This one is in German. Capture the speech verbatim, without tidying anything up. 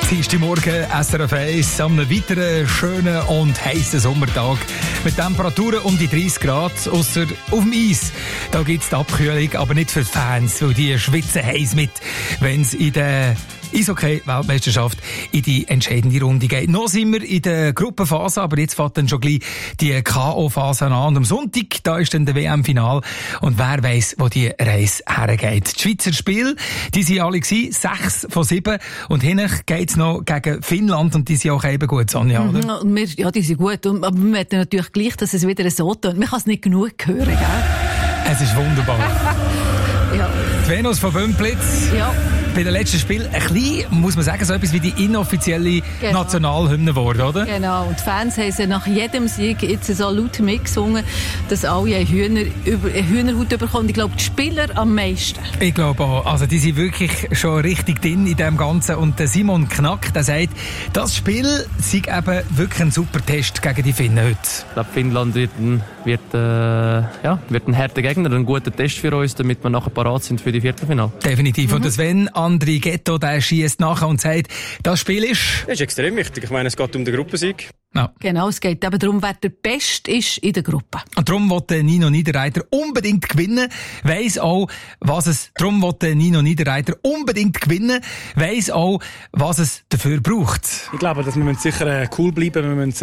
Dienstagmorgen, S R F eins, an einem weiteren schönen und heissen Sommertag mit Temperaturen um die dreißig Grad, ausser auf dem Eis. Da gibt es die Abkühlung, aber nicht für die Fans, weil die schwitzen heiß mit, wenn es in der Eishockey-Weltmeisterschaft in die entscheidende Runde geht. Noch sind wir in der Gruppenphase, aber jetzt fängt dann schon gleich die K O-Phase an. Und am Sonntag, da ist dann der W M-Final. Und wer weiss, wo die Reise hergeht. Die Schweizer Spiele, die sind alle gewesen, sechs von sieben. Und hinten geht's noch gegen Finnland. Und die sind auch eben gut, Sonja, oder? Mhm, und wir, ja, die sind gut. Und, aber wir möchten natürlich gleich, dass es wieder so tut. Man kann es nicht genug hören, gell? Es ist wunderbar. Ja. Die Venus von Bümplitz. Ja. Bei den letzten Spielen ein bisschen, muss man sagen, so etwas wie die inoffizielle Genau. Nationalhymne geworden, oder? Genau. Und die Fans haben sie nach jedem Sieg jetzt so laut mitgesungen, dass alle eine, Hühner, eine Hühnerhaut bekommen. Ich glaube, die Spieler am meisten. Ich glaube auch. Also, die sind wirklich schon richtig drin in dem Ganzen. Und der Simon Knack, der sagt, das Spiel sei eben wirklich ein super Test gegen die Finnen heute. Ich glaube, Finnland wird ein, wird, äh, ja, wird ein harter Gegner, ein guter Test für uns, damit wir nachher parat sind für die Viertelfinale. Definitiv. Mhm. Und das wenn André Ghetto, der schießt nachher und sagt, das Spiel ist... Das ist extrem wichtig. Ich meine, es geht um den Gruppensieg. Ja. Genau, es geht eben darum, wer der Beste ist in der Gruppe. Und darum wollte Nino Niederreiter unbedingt gewinnen, weiss auch, was es, darum wollte Nino Niederreiter unbedingt gewinnen, weiss auch, was es dafür braucht. Ich glaube, dass wir sicher cool bleiben müssen.